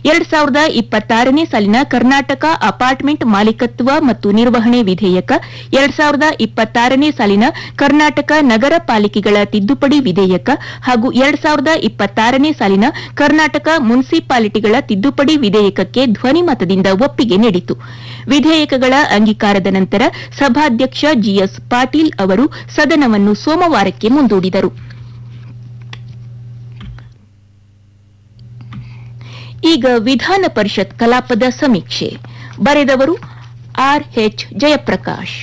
2026ನೇ ಸಾಲಿನ ಕರ್ನಾಟಕ ಅಪಾರ್ಟ್ಮೆಂಟ್ ಮಾಲೀಕತ್ವ ಮತ್ತು ನಿರ್ವಹಣೆ ವಿಧೇಯಕ, 2026ನೇ ಸಾಲಿನ ಕರ್ನಾಟಕ ನಗರ ಪಾಲಿಕೆಗಳ ತಿದ್ದುಪಡಿ ವಿಧೇಯಕ ಹಾಗೂ 2026ನೇ ಸಾಲಿನ ಕರ್ನಾಟಕ ಮುನ್ಸಿಪಾಲಿಟಿಗಳ ತಿದ್ದುಪಡಿ ವಿಧೇಯಕಕ್ಕೆ ಧ್ವನಿಮತದಿಂದ ಒಪ್ಪಿಗೆ ನೀಡಿತು. ವಿಧೇಯಕಗಳ ಅಂಗೀಕಾರದ ನಂತರ ಸಭಾಧ್ಯಕ್ಷ ಜಿಎಸ್ ಪಾಟೀಲ್ ಅವರು ಸದನವನ್ನು ಸೋಮವಾರಕ್ಕೆ ಮುಂದೂಡಿದರು. ಈಗ ವಿಧಾನ ಪರಿಷತ್ ಕಲಾಪದ ಸಮೀಕ್ಷೆ. ಬರೆದವರು ಆರ್ಎಚ್ ಜಯಪ್ರಕಾಶ್.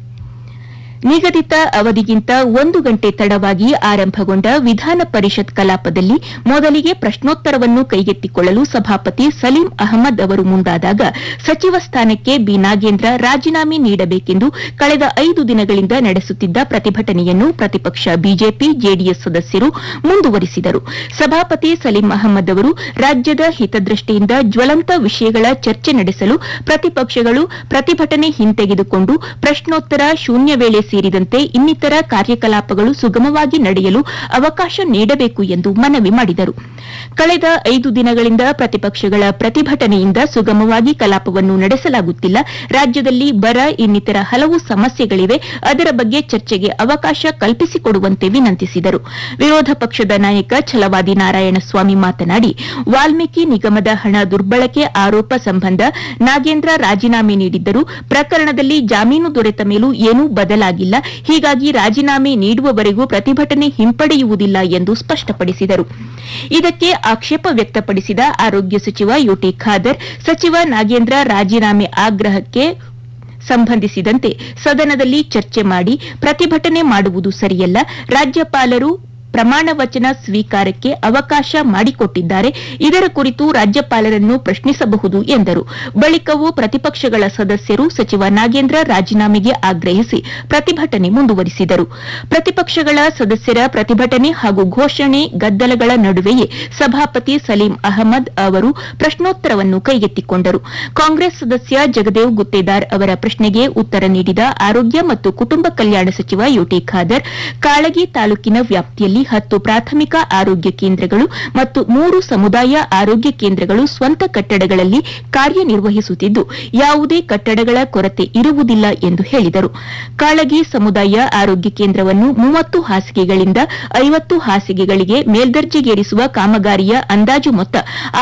ನಿಗದಿತ ಅವಧಿಗಿಂತ 1 ಗಂಟೆ ತಡವಾಗಿ ಆರಂಭಗೊಂಡ ವಿಧಾನ ಪರಿಷತ್ ಕಲಾಪದಲ್ಲಿ ಮೊದಲಿಗೆ ಪ್ರಶ್ನೋತ್ತರವನ್ನು ಕೈಗೆತ್ತಿಕೊಳ್ಳಲು ಸಭಾಪತಿ ಸಲೀಂ ಅಹಮದ್ ಅವರು ಮುಂದಾದಾಗ ಸಚಿವ ಸ್ಥಾನಕ್ಕೆ ಬಿ ನಾಗೇಂದ್ರ ರಾಜೀನಾಮೆ ನೀಡಬೇಕೆಂದು ಕಳೆದ 5 ದಿನಗಳಿಂದ ನಡೆಸುತ್ತಿದ್ದ ಪ್ರತಿಭಟನೆಯನ್ನು ಪ್ರತಿಪಕ್ಷ ಬಿಜೆಪಿ ಜೆಡಿಎಸ್ ಸದಸ್ಯರು ಮುಂದುವರಿಸಿದರು. ಸಭಾಪತಿ ಸಲೀಂ ಅಹಮದ್ ಅವರು ರಾಜ್ಯದ ಹಿತದೃಷ್ಟಿಯಿಂದ ಜ್ವಲಂತ ವಿಷಯಗಳ ಚರ್ಚೆ ನಡೆಸಲು ಪ್ರತಿಪಕ್ಷಗಳು ಪ್ರತಿಭಟನೆ ಹಿಂತೆಗೆದುಕೊಂಡು ಪ್ರಶ್ನೋತ್ತರ, ಶೂನ್ಯ ವೇಳೆ ಸೇರಿದಂತೆ ಇನ್ನಿತರ ಕಾರ್ಯಕಲಾಪಗಳು ಸುಗಮವಾಗಿ ನಡೆಯಲು ಅವಕಾಶ ನೀಡಬೇಕು ಎಂದು ಮನವಿ ಮಾಡಿದರು. ಕಳೆದ 5 ದಿನಗಳಿಂದ ಪ್ರತಿಪಕ್ಷಗಳ ಪ್ರತಿಭಟನೆಯಿಂದ ಸುಗಮವಾಗಿ ಕಲಾಪವನ್ನು ನಡೆಸಲಾಗುತ್ತಿಲ್ಲ. ರಾಜ್ಯದಲ್ಲಿ ಬರ, ಇನ್ನಿತರ ಹಲವು ಸಮಸ್ಯೆಗಳಿವೆ. ಅದರ ಬಗ್ಗೆ ಚರ್ಚೆಗೆ ಅವಕಾಶ ಕಲ್ಪಿಸಿಕೊಡುವಂತೆ ವಿನಂತಿಸಿದರು. ವಿರೋಧ ಪಕ್ಷದ ನಾಯಕ ಛಲವಾದಿ ನಾರಾಯಣಸ್ವಾಮಿ ಮಾತನಾಡಿ, ವಾಲ್ಮೀಕಿ ನಿಗಮದ ಹಣ ದುರ್ಬಳಕೆ ಆರೋಪ ಸಂಬಂಧ ನಾಗೇಂದ್ರ ರಾಜೀನಾಮೆ ನೀಡಿದ್ದರು. ಪ್ರಕರಣದಲ್ಲಿ ಜಾಮೀನು ದೊರೆತ ಮೇಲೂ ಏನೂ ಬದಲಾಗಿಲ್ಲ. ಹೀಗಾಗಿ ರಾಜೀನಾಮೆ ನೀಡುವವರೆಗೂ ಪ್ರತಿಭಟನೆ ಹಿಂಪಡೆಯುವುದಿಲ್ಲ ಎಂದು ಸ್ಪಷ್ಟಪಡಿಸಿದರು. ಇದಕ್ಕೆ ಆಕ್ಷೇಪ ವ್ಯಕ್ತಪಡಿಸಿದ ಆರೋಗ್ಯ ಸಚಿವ ಯುಟಿ ಖಾದರ್, ಸಚಿವ ನಾಗೇಂದ್ರ ರಾಜೀನಾಮೆ ಆಗ್ರಹಕ್ಕೆ ಸಂಬಂಧಿಸಿದಂತೆ ಸದನದಲ್ಲಿ ಚರ್ಚೆ ಮಾಡಿ ಪ್ರತಿಭಟನೆ ಮಾಡುವುದು ಸರಿಯಲ್ಲ. ರಾಜ್ಯಪಾಲರು ಪ್ರಮಾಣ ವಚನ ಸ್ವೀಕಾರಕ್ಕೆ ಅವಕಾಶ ಮಾಡಿಕೊಟ್ಟಿದ್ದಾರೆ. ಇದರ ಕುರಿತು ರಾಜ್ಯಪಾಲರನ್ನು ಪ್ರಶ್ನಿಸಬಹುದು ಎಂದರು. ಬಳಿಕವೂ ಪ್ರತಿಪಕ್ಷಗಳ ಸದಸ್ಯರು ಸಚಿವ ನಾಗೇಂದ್ರ ರಾಜೀನಾಮೆಗೆ ಆಗ್ರಹಿಸಿ ಪ್ರತಿಭಟನೆ ಮುಂದುವರಿಸಿದರು. ಪ್ರತಿಪಕ್ಷಗಳ ಸದಸ್ಯರ ಪ್ರತಿಭಟನೆ ಹಾಗೂ ಘೋಷಣೆ ಗದ್ದಲಗಳ ನಡುವೆಯೇ ಸಭಾಪತಿ ಸಲೀಂ ಅಹಮದ್ ಅವರು ಪ್ರಶ್ನೋತ್ತರವನ್ನು ಕೈಗೆತ್ತಿಕೊಂಡರು. ಕಾಂಗ್ರೆಸ್ ಸದಸ್ಯ ಜಗದೇವ್ ಗುತ್ತೇದಾರ್ ಅವರ ಪ್ರಶ್ನೆಗೆ ಉತ್ತರ ನೀಡಿದ ಆರೋಗ್ಯ ಮತ್ತು ಕುಟುಂಬ ಕಲ್ಯಾಣ ಸಚಿವ ಯುಟಿ ಖಾದರ್, ಕಾಳಗಿ ತಾಲೂಕಿನ ವ್ಯಾಪ್ತಿಯಲ್ಲಿ 10 ಪ್ರಾಥಮಿಕ ಆರೋಗ್ಯ ಕೇಂದ್ರಗಳು ಮತ್ತು 3 ಸಮುದಾಯ ಆರೋಗ್ಯ ಕೇಂದ್ರಗಳು ಸ್ವಂತ ಕಟ್ಟಡಗಳಲ್ಲಿ ಕಾರ್ಯನಿರ್ವಹಿಸುತ್ತಿದ್ದು, ಯಾವುದೇ ಕಟ್ಟಡಗಳ ಕೊರತೆ ಇರುವುದಿಲ್ಲ ಎಂದು ಹೇಳಿದರು. ಕಾಳಗಿ ಸಮುದಾಯ ಆರೋಗ್ಯ ಕೇಂದ್ರವನ್ನು 30 ಹಾಸಿಗೆಗಳಿಂದ 50 ಹಾಸಿಗೆಗಳಿಗೆ ಮೇಲ್ದರ್ಜೆಗೇರಿಸುವ ಕಾಮಗಾರಿಯ ಅಂದಾಜು ಮೊತ್ತ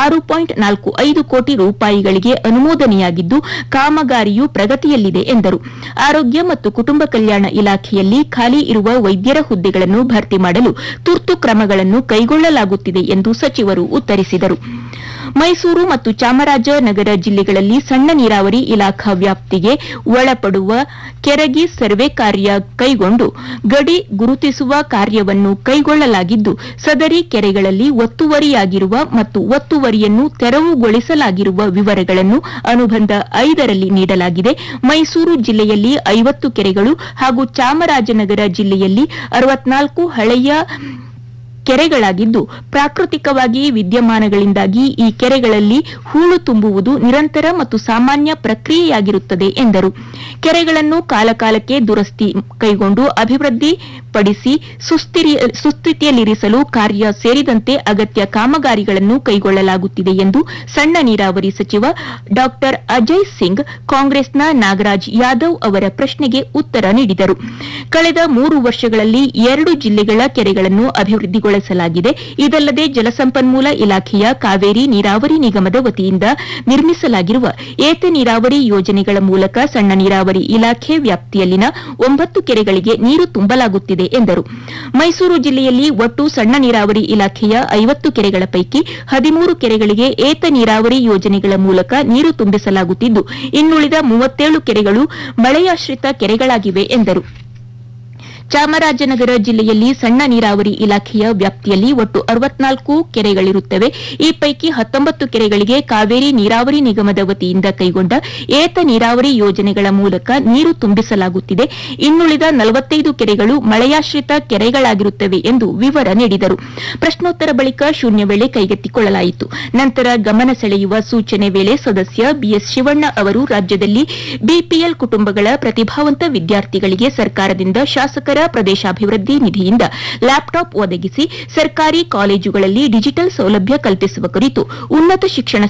6.45 ಕೋಟಿ ರೂಪಾಯಿಗಳಿಗೆ ಅನುಮೋದನೆಯಾಗಿದ್ದು, ಕಾಮಗಾರಿಯು ಪ್ರಗತಿಯಲ್ಲಿದೆ ಎಂದರು. ಆರೋಗ್ಯ ಮತ್ತು ಕುಟುಂಬ ಕಲ್ಯಾಣ ಇಲಾಖೆಯಲ್ಲಿ ಖಾಲಿ ಇರುವ ವೈದ್ಯರ ಹುದ್ದೆಗಳನ್ನು ಭರ್ತಿ ಮಾಡಲು ತುರ್ತು ಕ್ರಮಗಳನ್ನು ಕೈಗೊಳ್ಳಲಾಗುತ್ತಿದೆ ಎಂದು ಸಚಿವರು ಉತ್ತರಿಸಿದರು. ಮೈಸೂರು ಮತ್ತು ಚಾಮರಾಜನಗರ ಜಿಲ್ಲೆಗಳಲ್ಲಿ ಸಣ್ಣ ನೀರಾವರಿ ಇಲಾಖಾ ವ್ಯಾಪ್ತಿಗೆ ಒಳಪಡುವ ಕೆರೆಗೆ ಸರ್ವೆ ಕಾರ್ಯ ಕೈಗೊಂಡು ಗಡಿ ಗುರುತಿಸುವ ಕಾರ್ಯವನ್ನು ಕೈಗೊಳ್ಳಲಾಗಿದ್ದು, ಸದರಿ ಕೆರೆಗಳಲ್ಲಿ ಒತ್ತುವರಿಯಾಗಿರುವ ಮತ್ತು ಒತ್ತುವರಿಯನ್ನು ತೆರವುಗೊಳಿಸಲಾಗಿರುವ ವಿವರಗಳನ್ನು ಅನುಬಂಧ 5ರಲ್ಲಿ ನೀಡಲಾಗಿದೆ. ಮೈಸೂರು ಜಿಲ್ಲೆಯಲ್ಲಿ 50 ಕೆರೆಗಳು ಹಾಗೂ ಚಾಮರಾಜನಗರ ಜಿಲ್ಲೆಯಲ್ಲಿ 64 ಹಳೆಯ ಕೆರೆಗಳಾಗಿದ್ದು, ಪ್ರಾಕೃತಿಕವಾಗಿ ವಿದ್ಯಮಾನಗಳಿಂದಾಗಿ ಈ ಕೆರೆಗಳಲ್ಲಿ ಹೂಳು ತುಂಬುವುದು ನಿರಂತರ ಮತ್ತು ಸಾಮಾನ್ಯ ಪ್ರಕ್ರಿಯೆಯಾಗಿರುತ್ತದೆ ಎಂದರು. ಕೆರೆಗಳನ್ನು ಕಾಲಕಾಲಕ್ಕೆ ದುರಸ್ತಿ ಕೈಗೊಂಡು ಅಭಿವೃದ್ಧಿಪಡಿಸಿ ಸುಸ್ಥಿತಿಯಲ್ಲಿರಿಸಲು ಕಾರ್ಯ ಸೇರಿದಂತೆ ಅಗತ್ಯ ಕಾಮಗಾರಿಗಳನ್ನು ಕೈಗೊಳ್ಳಲಾಗುತ್ತಿದೆ ಎಂದು ಸಣ್ಣ ನೀರಾವರಿ ಸಚಿವ ಡಾ ಅಜಯ್ ಸಿಂಗ್ ಕಾಂಗ್ರೆಸ್ನ ನಾಗರಾಜ್ ಯಾದವ್ ಅವರ ಪ್ರಶ್ನೆಗೆ ಉತ್ತರ ನೀಡಿದರು. ಕಳೆದ 3 ವರ್ಷಗಳಲ್ಲಿ 2 ಜಿಲ್ಲೆಗಳ ಕೆರೆಗಳನ್ನು ಅಭಿವೃದ್ಧಿಗೊಳಿಸಲಾಗಿದೆ. ಇದಲ್ಲದೆ ಜಲಸಂಪನ್ಮೂಲ ಇಲಾಖೆಯ ಕಾವೇರಿ ನೀರಾವರಿ ನಿಗಮದ ವತಿಯಿಂದ ನಿರ್ಮಿಸಲಾಗಿರುವ ಏತ ನೀರಾವರಿ ಯೋಜನೆಗಳ ಮೂಲಕ ಸಣ್ಣ ನೀರಾವರಿ ಇಲಾಖೆ ವ್ಯಾಪ್ತಿಯಲ್ಲಿನ 9 ಕೆರೆಗಳಿಗೆ ನೀರು ತುಂಬಲಾಗುತ್ತಿದೆ ಎಂದರು. ಮೈಸೂರು ಜಿಲ್ಲೆಯಲ್ಲಿ ಒಟ್ಟು ಸಣ್ಣ ನೀರಾವರಿ ಇಲಾಖೆಯ 50 ಕೆರೆಗಳ ಪೈಕಿ 13 ಕೆರೆಗಳಿಗೆ ಏತ ನೀರಾವರಿ ಯೋಜನೆಗಳ ಮೂಲಕ ನೀರು ತುಂಬಿಸಲಾಗುತ್ತಿದ್ದು, ಇನ್ನುಳಿದ 37 ಕೆರೆಗಳು ಮಳೆಯಾಶ್ರಿತ ಕೆರೆಗಳಾಗಿವೆ ಎಂದರು. ಚಾಮರಾಜನಗರ ಜಿಲ್ಲೆಯಲ್ಲಿ ಸಣ್ಣ ನೀರಾವರಿ ಇಲಾಖೆಯ ವ್ಯಾಪ್ತಿಯಲ್ಲಿ ಒಟ್ಟು 64 ಕೆರೆಗಳಿರುತ್ತವೆ. ಈ ಪೈಕಿ 19 ಕೆರೆಗಳಿಗೆ ಕಾವೇರಿ ನೀರಾವರಿ ನಿಗಮದ ವತಿಯಿಂದ ಕೈಗೊಂಡ ಏತ ನೀರಾವರಿ ಯೋಜನೆಗಳ ಮೂಲಕ ನೀರು ತುಂಬಿಸಲಾಗುತ್ತಿದೆ. ಇನ್ನುಳಿದ 45 ಕೆರೆಗಳು ಮಳೆಯಾಶ್ರಿತ ಕೆರೆಗಳಾಗಿರುತ್ತವೆ ಎಂದು ವಿವರ ನೀಡಿದರು. ಪ್ರಶ್ನೋತ್ತರ ಬಳಿಕ ಶೂನ್ಯ ವೇಳೆ ಕೈಗೆತ್ತಿಕೊಳ್ಳಲಾಯಿತು. ನಂತರ ಗಮನ ಸೆಳೆಯುವ ಸೂಚನೆ ವೇಳೆ ಸದಸ್ಯ ಬಿಎಸ್ ಶಿವಣ್ಣ ಅವರು ರಾಜ್ಯದಲ್ಲಿ ಬಿಪಿಎಲ್ ಕುಟುಂಬಗಳ ಪ್ರತಿಭಾವಂತ ವಿದ್ಯಾರ್ಥಿಗಳಿಗೆ ಸರ್ಕಾರದಿಂದ ಶಾಸಕರ ಪ್ರದೇಶಾಭಿವೃದ್ಧಿ ನಿಧಿಯಿಂದ ಲ್ಯಾಪ್ಟಾಪ್ ಒದಗಿಸಿ ಸರ್ಕಾರಿ ಕಾಲೇಜುಗಳಲ್ಲಿ ಡಿಜಿಟಲ್ ಸೌಲಭ್ಯ ಕಲ್ಪಿಸುವ ಕುರಿತು ಉನ್ನತ ಶಿಕ್ಷಣ